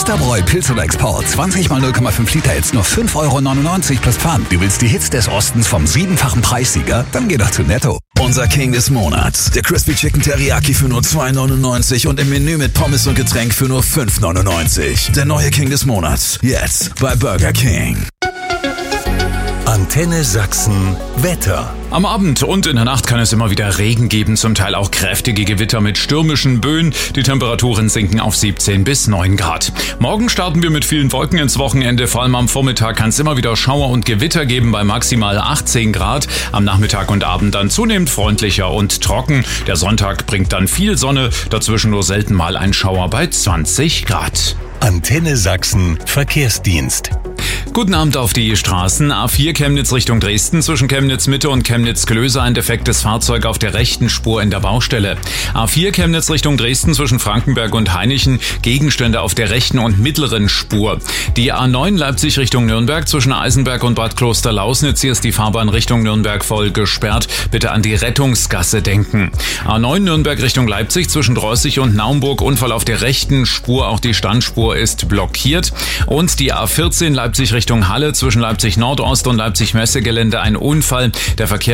Osterbräu Pilz oder Export. 20 mal 0,5 Liter jetzt nur 5,99 € plus Pfand. Du willst die Hits des Ostens vom 7-fachen Preissieger? Dann geh doch zu Netto. Unser King des Monats. Der Crispy Chicken Teriyaki für nur 2,99 € und im Menü mit Pommes und Getränk für nur 5,99 €. Der neue King des Monats. Jetzt bei Burger King. Antenne Sachsen Wetter. Am Abend und in der Nacht kann es immer wieder Regen geben, zum Teil auch kräftige Gewitter mit stürmischen Böen. Die Temperaturen sinken auf 17 bis 9 Grad. Morgen starten wir mit vielen Wolken ins Wochenende. Vor allem am Vormittag kann es immer wieder Schauer und Gewitter geben bei maximal 18 Grad. Am Nachmittag und Abend dann zunehmend freundlicher und trocken. Der Sonntag bringt dann viel Sonne, dazwischen nur selten mal ein Schauer bei 20 Grad. Antenne Sachsen Verkehrsdienst. Guten Abend auf die Straßen. A4 Chemnitz Richtung Dresden, zwischen Chemnitz Mitte und Chemnitz Klöser ein defektes Fahrzeug auf der rechten Spur in der Baustelle. A4 Chemnitz Richtung Dresden, zwischen Frankenberg und Hainichen, Gegenstände auf der rechten und mittleren Spur. Die A9 Leipzig Richtung Nürnberg, zwischen Eisenberg und Bad Kloster-Lausnitz, hier ist die Fahrbahn Richtung Nürnberg voll gesperrt. Bitte an die Rettungsgasse denken. A9 Nürnberg Richtung Leipzig, zwischen Drossig und Naumburg, Unfall auf der rechten Spur, auch die Standspur ist blockiert. Und die A14 Leipzig Richtung Halle, zwischen Leipzig Nordost und Leipzig Messegelände ein Unfall. Der Verkehr